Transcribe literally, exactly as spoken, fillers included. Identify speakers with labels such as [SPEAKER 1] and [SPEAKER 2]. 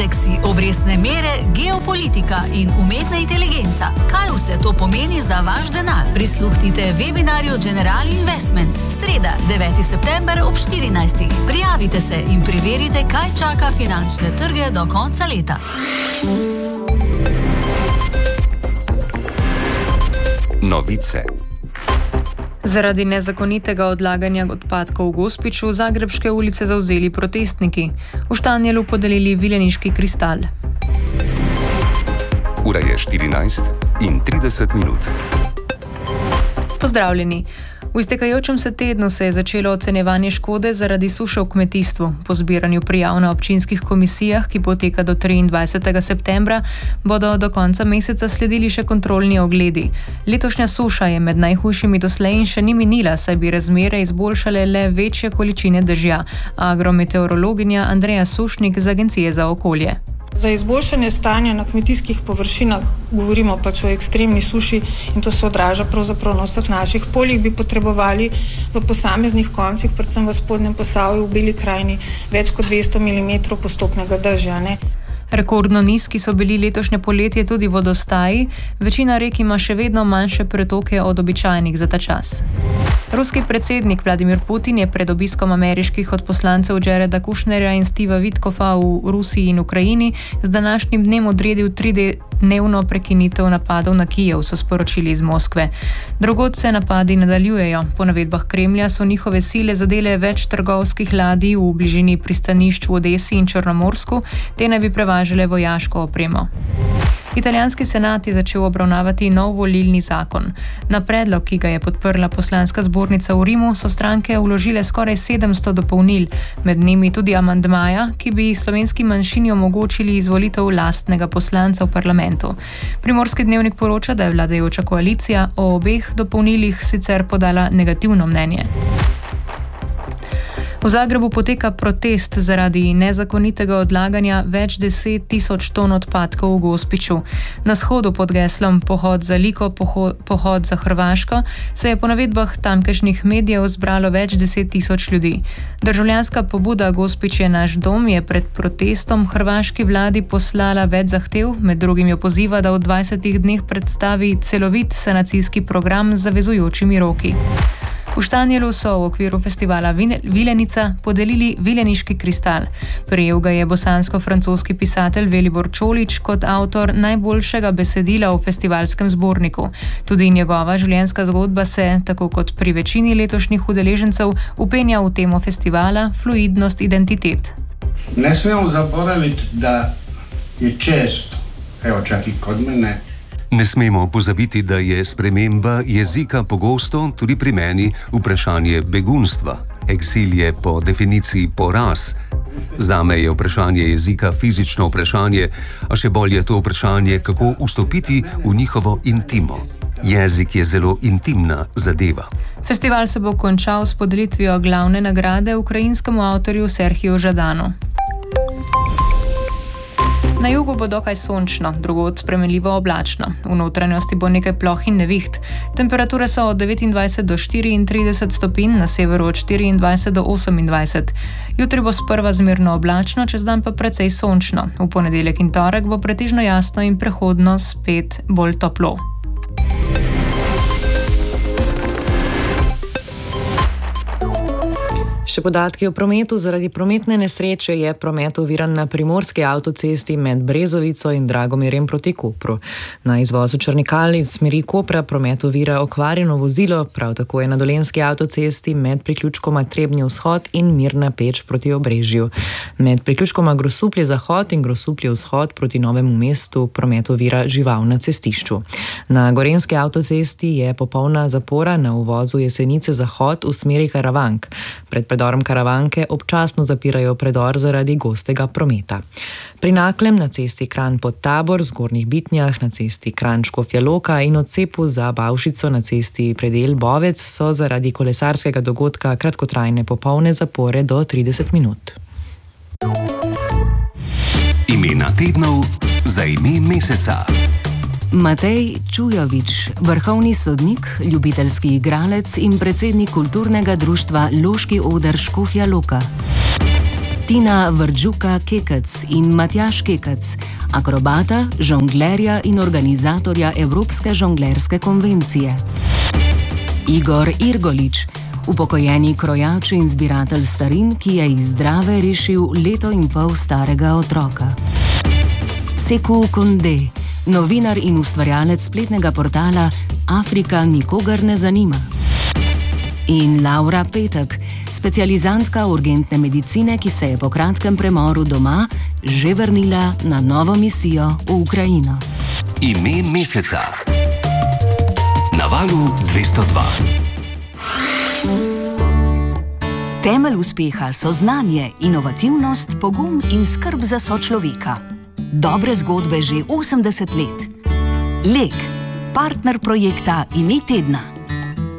[SPEAKER 1] indeksi, obrestne mere, geopolitika in umetna inteligenca. Kaj vse to pomeni za vaš denar? Prisluhnite webinarju General Investments, sreda, deveti september ob štirinajstih. Prijavite se in preverite, kaj čaka finančne trge do konca leta.
[SPEAKER 2] Novice.
[SPEAKER 3] Zaradi nezakonitega odlaganja odpadkov v Gospiću zagrebške ulice zavzeli protestniki. V Štanjelu podelili vileniški kristal.
[SPEAKER 2] Ura je štirinajst in trideset minut.
[SPEAKER 3] Pozdravljeni. V iztekajočem se tednu se je začelo ocenjevanje škode zaradi suše v kmetijstvu. Po zbiranju prijav na občinskih komisijah, ki poteka do triindvajsetega septembra, bodo do konca meseca sledili še kontrolni ogledi. Letošnja suša je med najhujšimi doslej in še ni minila, saj bi razmere izboljšale le večje količine dežja. Agrometeorologinja Andreja Sušnik z Agencije za okolje.
[SPEAKER 4] Za izboljšanje stanja na kmetijskih površinah, govorimo pač o ekstremni suši in to se odraža pravzaprav na vseh naših poljih, bi potrebovali v posameznih koncih, predvsem v spodnjem Posavju, v Beli krajini, več kot dvesto milimetrov postopnega dežja. Ne?
[SPEAKER 3] Rekordno nizki so bili letošnje poletje tudi vodostaji, večina rek ima še vedno manjše pretoke od običajnih za ta čas. Ruski predsednik Vladimir Putin je pred obiskom ameriških odposlancev Jareda Kushnerja in Steva Witkoffa v Rusiji in Ukrajini z današnjim dnem odredil tridnevno prekinitev napadov na Kijev, so sporočili iz Moskve. Drugod se napadi nadaljujejo. Po navedbah Kremlja so njihove sile zadele več trgovskih ladij v bližini pristanišč v Odesi in Črnomorsku, te naj bi prevažale vojaško opremo. Italijanski senat je začel obravnavati nov volilni zakon. Na predlog, ki ga je podprla poslanska zbornica v Rimu, so stranke vložile skoraj sedemsto dopolnil, med njimi tudi amandmaja, ki bi slovenski manjšini omogočili izvolitev lastnega poslanca v parlamentu. Primorski dnevnik poroča, da je vladajoča koalicija o obeh dopolnilih sicer podala negativno mnenje. V Zagrebu poteka protest zaradi nezakonitega odlaganja več deset tisoč ton odpadkov v Gospiću. Na shodu pod geslom Pohod za Liko, pohod, pohod za Hrvaško se je po navedbah tamkajšnjih medijev zbralo več deset tisoč ljudi. Državljanska pobuda Gospić je naš dom je pred protestom hrvaški vladi poslala več zahtev, med drugim jo poziva, da v dvajsetih dneh predstavi celovit sanacijski program z zavezujočimi roki. V Štanjelu so v okviru festivala Vilenica podelili vileniški kristal. Prejel ga je bosansko-francoski pisatelj Velibor Čolić kot avtor najboljšega besedila v festivalskem zborniku. Tudi njegova življenjska zgodba se, tako kot pri večini letošnjih udeležencev, upenja v temo festivala Fluidnost identitet.
[SPEAKER 5] Ne smemo zaboraviti, da je često, evo čak i kod mene,
[SPEAKER 2] Ne smemo pozabiti, da je sprememba jezika pogosto, tudi pri meni, vprašanje begunstva. Eksil je po definiciji poraz. Zame je vprašanje jezika fizično vprašanje, a še bolje je to vprašanje, kako vstopiti v njihovo intimo. Jezik je zelo intimna zadeva.
[SPEAKER 3] Festival se bo končal s podelitvijo glavne nagrade ukrajinskemu avtorju Serhiju Žadanu. Na jugu bo dokaj sončno, drugod spremenljivo oblačno. V notranjosti bo nekaj ploh in neviht. Temperature so od devetindvajset do štiriintrideset stopinj, na severu od štiriindvajset do osemindvajset. Jutri bo sprva zmerno oblačno, čez dan pa precej sončno. V ponedeljek in torek bo pretežno jasno in prehodno spet bolj toplo.
[SPEAKER 6] Še podatki o prometu. Zaradi prometne nesreče je promet oviran na primorski avtocesti med Brezovico in Dragomirjem proti Kopru. Na izvozu Črnikal iz smeri Kopra promet ovira okvarjeno vozilo, prav tako je na dolenjski avtocesti med priključkoma Trebnje vzhod in Mirna Peč proti Obrežju. Med priključkoma Grosuplje zahod in Grosuplje vzhod proti Novemu mestu promet ovira žival na cestišču. Na gorenjski avtocesti je popolna zapora na uvozu Jesenice zahod v smeri Karavank. Pred predorom Karavanke občasno zapirajo predor zaradi gostega prometa. Pri Naklem na cesti Kranj pod Tabor, Zgornjih Bitnjah na cesti Kranj Škofja Loka in odcepu za Bavšico na cesti Predel Bovec so zaradi kolesarskega dogodka kratkotrajne popolne zapore do trideset minut.
[SPEAKER 2] Imena tednov za ime meseca.
[SPEAKER 1] Matej Čujovič, vrhovni sodnik, ljubiteljski igralec in predsednik kulturnega društva Loški oder Škofja Loka.
[SPEAKER 7] Tina Vrđuka-Kekec in Matjaž Kekec, akrobata, žonglerja in organizatorja Evropske žonglerske konvencije. Igor Irgolič, upokojeni krojač in zbiratelj starin, ki je iz Drave rešil leto in pol starega otroka. Sekou Konde, novinar in ustvarjalec spletnega portala Afrika nikogar ne zanima. In Laura Petek, specializantka urgentne medicine, ki se je po kratkem premoru doma že vrnila na novo misijo v Ukrajino.
[SPEAKER 2] Ime meseca na valu dvesto dva.
[SPEAKER 1] Temelj uspeha so znanje, inovativnost, pogum in skrb za sočloveka. Dobre zgodbe že osemdeset let. Lek, partner projekta Ime tedna.